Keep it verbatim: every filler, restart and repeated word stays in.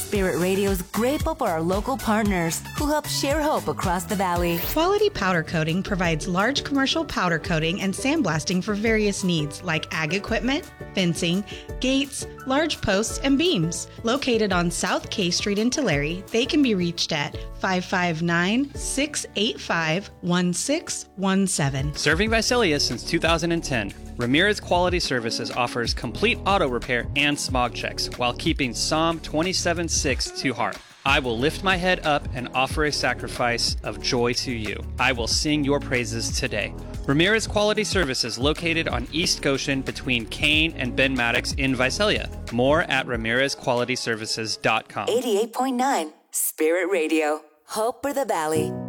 Spirit Radio is grateful for our local partners who help share hope across the valley. Quality Powder Coating provides large commercial powder coating and sandblasting for various needs like ag equipment, fencing, gates, large posts, and beams. Located on South K Street in Tulare, they can be reached at five five nine, six eight five, one six one seven. Serving Visalia since two thousand ten, Ramirez Quality Services offers complete auto repair and smog checks while keeping Psalm twenty-seven six to heart. I will lift my head up and offer a sacrifice of joy to you. I will sing your praises today. Ramirez Quality Services, located on East Goshen between Kane and Ben Maddox in Visalia. More at ramirez quality services dot com. eighty-eight point nine Spirit Radio. Hope for the Valley.